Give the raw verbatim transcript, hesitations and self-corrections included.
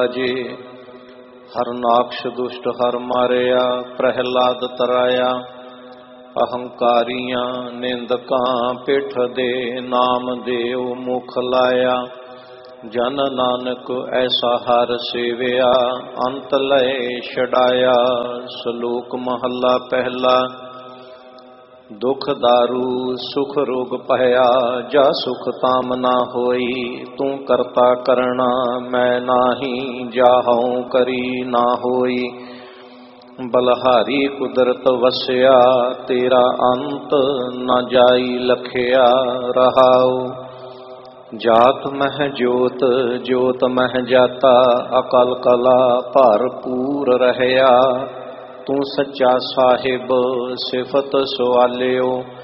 ਜੀ ਹਰਨਾਕਸ਼ ਦੁਸ਼ਟ ਹਰ ਮਾਰਿਆ, ਪ੍ਰਹਿਲਾਦ ਤਰਾਇਆ। ਅਹੰਕਾਰੀਆਂ ਨਿੰਦਕਾਂ ਪਿੱਠ ਦੇ, ਨਾਮ ਦੇਵ ਮੁਖ ਲਾਇਆ। ਜਨ ਨਾਨਕ ਐਸਾ ਹਰ ਸੇਵਿਆ, ਅੰਤ ਲਏ ਛਡਾਇਆ। ਸ਼ਲੋਕ ਮਹੱਲਾ ਪਹਿਲਾ। ਦੁਖ ਦਾਰੂ ਸੁਖ ਰੋਗ ਪਹਿਆ, ਜਾ ਸੁਖ ਤਾਮ ਨਾ ਹੋਈ। ਤੂੰ ਕਰਤਾ ਕਰਣਾ ਮੈਂ ਨਾਹੀ, ਜਾਹਉ ਕਰੀ ਨਾ ਹੋਈ। ਬਲਹਾਰੀ ਕੁਦਰਤ ਵਸਿਆ, ਤੇਰਾ ਅੰਤ ਨਾ ਜਾਈ ਲਖਿਆ। ਰਹਾਉ ਜਾਤ ਮਹਿ ਜੋਤ, ਜੋਤ ਮਹਿ ਜਾਤਾ। ਅਕਲ ਕਲਾ ਭਰਪੂਰ ਰਹਿਆ। ਤੂੰ ਸੱਚਾ ਸਾਹਿਬ ਸਿਫਤ ਸੁਆਲਿਓ,